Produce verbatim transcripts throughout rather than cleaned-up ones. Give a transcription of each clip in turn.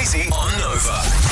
Hazy on Nova.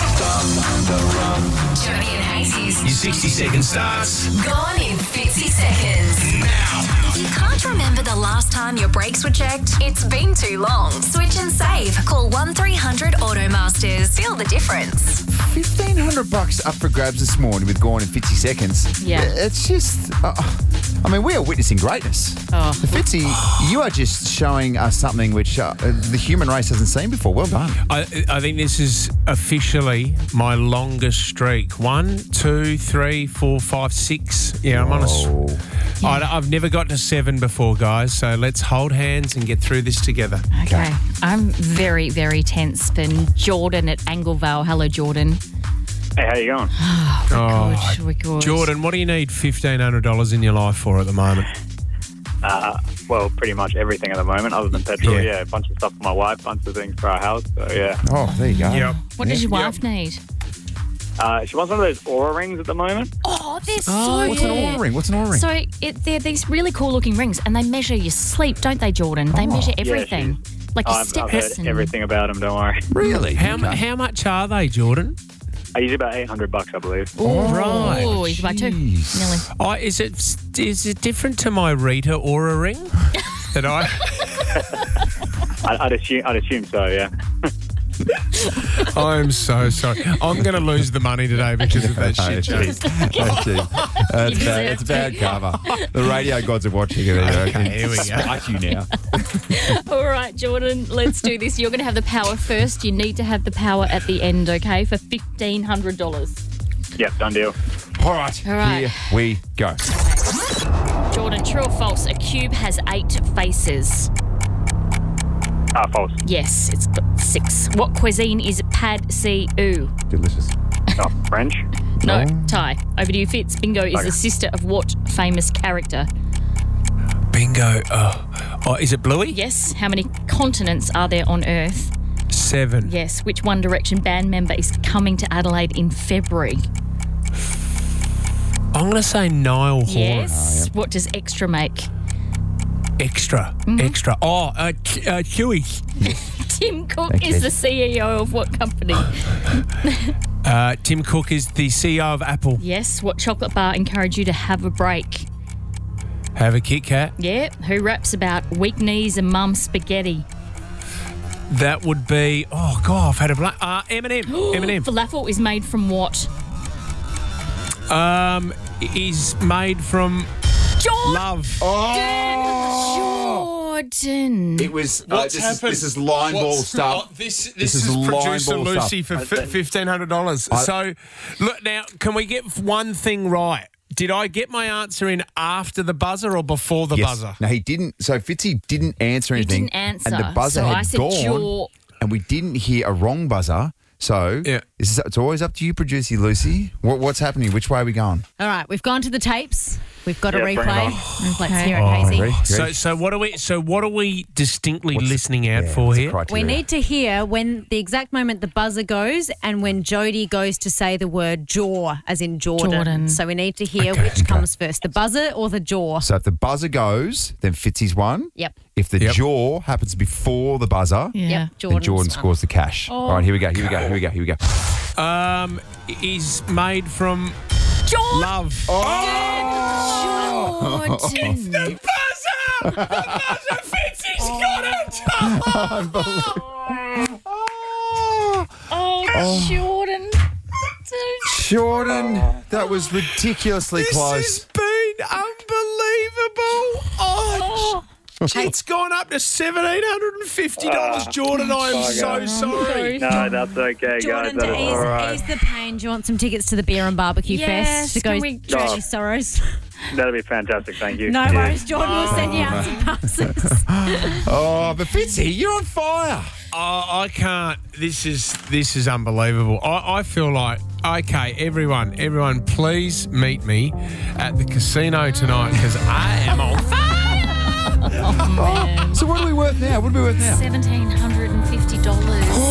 Jody and Hazy's Your sixty second starts gone in fifty seconds. now. If you can't remember the last time your brakes were checked, it's been too long. Switch and save. Call one three hundred Automasters. Feel the difference. fifteen hundred bucks up for grabs this morning with Gone in fifty seconds. Yeah. It's just, uh, I mean, we are witnessing greatness. Oh. Fitzy, you are just showing us something which uh, the human race hasn't seen before. Well done. I, I think this is officially my longest streak. One, two, three, four, five, six. Yeah, I'm on a. s- Oh. I, I've never got to seven before, guys. So let's hold hands and get through this together. Okay. I'm very, very tense for Jordan at Anglevale. Hello, Jordan. Hey, how you going? Oh, Good, we're good. Jordan, what do you need fifteen hundred dollars in your life for at the moment? Uh, well, pretty much everything at the moment, other than petrol. Yeah. Yeah, a bunch of stuff for my wife, a bunch of things for our house. So yeah, Oh, there you go. Yep. What does your wife need? uh, she wants one of those Aura rings at the moment. Oh, they're so Oh, what's an yeah. Oura ring? What's an Oura ring? So it, they're these really cool-looking rings, and they measure your sleep, don't they, Jordan? They measure Yeah, everything, like your I've, I've steps heard and everything about them. Don't worry. Really? How, mu- Okay. how much are they, Jordan? I usually about eight hundred bucks, I believe. Oh, right. Oh, you can buy two. Jeez. Nearly. Oh, is it is it different to my Rita Aura ring that I? I, I'd assume, I'd assume so. Yeah. I'm so sorry. I'm going to lose the money today because of that Oh, shit. Joe. geez. Oh, geez. That's You bad. deserve It's bad cover. The radio gods are watching it. Okay, here we go. Spike you now. All right, Jordan, let's do this. You're going to have the power first. You need to have the power at the end, okay, for fifteen hundred dollars. Yep, done deal. All right. All right. Here we go. Jordan, true or false? A cube has eight faces. Ah, false. Yes, it's got six. What cuisine is pad see ew? Delicious. Oh, French. No, No. tie. Over to you, Fitz. Bingo is Okay. the sister of what famous character? Bingo. Oh. oh, is it Bluey? Yes. How many continents are there on Earth? Seven. Yes. Which One Direction band member is coming to Adelaide in February? I'm going to say Niall Horan. Yes. What does extra make? Extra. Mm-hmm. Extra. Oh, uh, Ch- uh, Chewy. Tim Cook Thank is you. the C E O of what company? Uh, Tim Cook is the C E O of Apple. Yes. What chocolate bar encouraged you to have a break? Have a Kit Kat. Yeah. Who raps about weak knees and mum spaghetti? That would be. Oh God, I've had a blank. Uh, Eminem. Eminem. Falafel is made from what? Um, is made from Jordan. love. Jordan. It was. Uh, this, is, this is line ball stuff. Oh, this, this This is, is line producer ball Lucy stuff. for fifteen hundred dollars. So, look now. Can we get one thing right? Did I get my answer in after the buzzer or before the Yes. buzzer? No, he didn't. So Fitzy didn't answer He anything. didn't answer. And the buzzer so had I said gone. jaw. And we didn't hear a wrong buzzer. So Yeah. this is, it's always up to you, producer Lucy. What, what's happening? Which way are we going? All right, we've gone to the tapes. We've got a Yeah, bring it replay. on. Let's Okay. hear it, Oh, Hazy. ready? So, Ready? so what are we? So, what are we distinctly What's- listening out Yeah, for what's the here? criteria? We need to hear when the exact moment the buzzer goes and when Jody goes to say the word jaw, as in Jordan. Jordan. So we need to hear Okay, which okay. comes first, the buzzer or the jaw. So if the buzzer goes, then Fitzy's won. Yep. If the Yep. jaw happens before the buzzer, Yeah. Yep. then Jordan's Jordan won. scores the cash. All right, here we go. Here we go. Here we go. Here we go. Um, is made from Jordan. love. Jordan. The buzzer! The buzzer fits. He's got it. Oh, Jordan. Jordan, that was ridiculously This close. has been unbelievable. Oh, it's gone up to seventeen hundred and fifty dollars, Jordan. I am so sorry. No, that's okay, Jordan, guys. to That is ease, all right. ease the pain, do you want some tickets to the Beer and Barbecue Yes, Fest to can go we- drown Oh. your sorrows? That'll be fantastic. Thank you. No Cheers. worries, Jordan. We'll send you out some passes. Oh, but Fitzy, you're on fire. Oh, I can't. This is this is unbelievable. I, I feel like okay, everyone, everyone, please meet me at the casino tonight because I am on fire. Oh, man. So what are we worth now? What are we worth now? seventeen hundred fifty dollars.